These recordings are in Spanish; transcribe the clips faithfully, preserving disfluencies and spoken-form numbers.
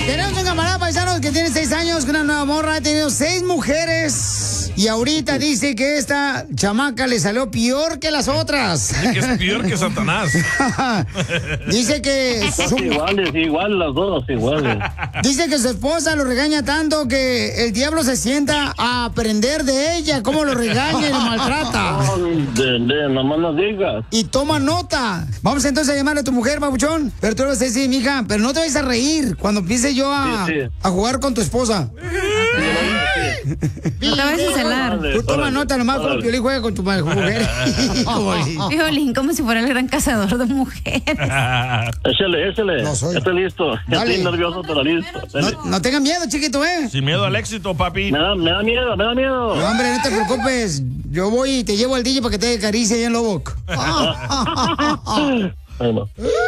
Tenemos un camarada paisano que tiene seis años, una nueva morra, ha tenido seis mujeres. Y ahorita dice que esta chamaca le salió peor que las otras. Que es peor que Satanás. Dice que... Su... Iguales, igual las dos, iguales. Dice que su esposa lo regaña tanto que el diablo se sienta a aprender de ella, cómo lo regaña y lo maltrata. No, de, de, nomás no digas. Y toma nota. Vamos entonces a llamarle a tu mujer, babuchón. Pero tú le vas a decir, mija, pero no te vayas a reír cuando empiece yo a, sí, sí. a jugar con tu esposa. No te vayas a celar. Tú toma nota nomás como Piolín juega con tu mujer. Piolín, como si fuera el gran cazador de mujeres. Échale, échale. No soy. Estoy listo. Dale. Estoy nervioso, pero listo. No, no tengan miedo, chiquito, ¿eh? Sin miedo al éxito, papi. Me da, me da miedo, me da miedo. No, hombre, no te preocupes. Yo voy y te llevo al D J para que te dé caricia allá en Lobok. Bueno.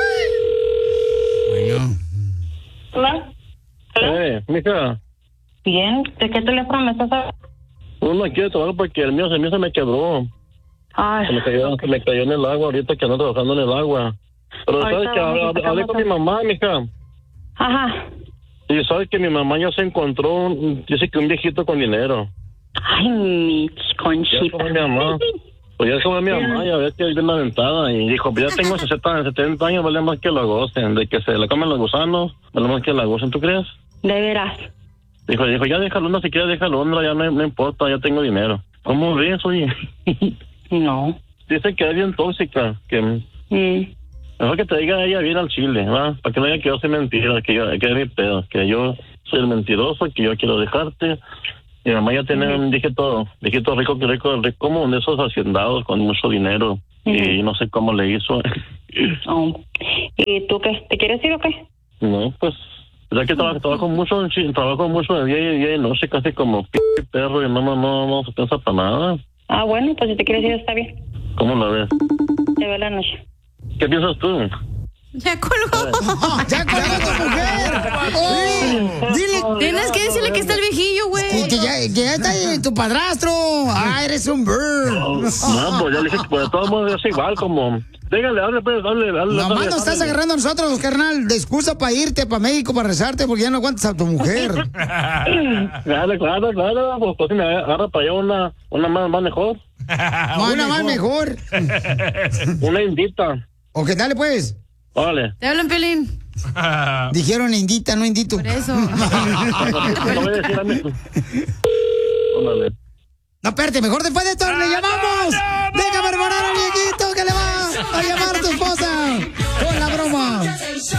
Bueno. Hola. Eh, mija. Bien, ¿de qué teléfono me estás hablando? Uno quiere trabajar porque el mío, el mío se me quebró. Ay, Se me cayó, se me cayó en el agua ahorita que ando trabajando en el agua. Pero Ahorita sabes que vamos a hablé, sacar hablé con mi otra. mamá, mija. ajá. Y sabes que mi mamá ya se encontró, un- dice que un viejito con dinero. Ay, mi Ya conchita. fue mi mamá. Pues ya fue mi mamá, ya ves que viene aventada. Y dijo, pues ya tengo sesenta, setenta años, vale más que la gocen. De que se le comen los gusanos, vale más que la gocen, ¿tú crees? De veras. Dijo, dijo, ya déjalo, no, si quiere déjalo, Londra, ya no, no importa, ya tengo dinero. ¿Cómo ves, oye? No. Dice que es bien tóxica, que Mm. mejor que te diga ella bien al chile, ¿va? Para que no diga que yo soy mentira, que yo, que es mi pedo, que yo soy el mentiroso, que yo quiero dejarte. Mi mamá ya tiene un dígito, dígito rico, que rico, rico, como uno de esos haciendados con mucho dinero. Y no sé cómo le hizo. Oh. ¿Y tú qué? ¿Te quieres ir o qué? No, pues, ya que trabajo, trabajo mucho, en chi- trabajo mucho de día y día y noche, casi como p perro, y no, no, no, no se piensa para nada. Ah, bueno, pues si te quieres ir está bien. ¿Cómo la ves? Te veo la noche. ¿Qué piensas tú? Ya colgó. ¡Ya colgó tu mujer! Oh, dile Tienes que decirle que está el viejillo, güey. que, que ya, que ya está ahí tu padrastro. ¡Ah, eres un bird! No, pues ya le dije que pues, de todos modos es igual, como... Dígale, dale, pues, dale, dale. Nomás dale, nos estás dale. agarrando a nosotros, carnal, de excusa para irte para México, para rezarte, porque ya no aguantas a tu mujer. Claro, claro, claro, pues, pues si me agarra para allá una, una más, más mejor. No, una más mejor. Una indita. ¿O qué dale, pues? Vale. Te hablan, Piolín. Dijeron indita, no indito. Por eso. No voy a decir a mí. Órale. No, espérate, mejor después de esto le llamamos. Déjame hermanar al viejito que le va a llamar a tu esposa con la broma.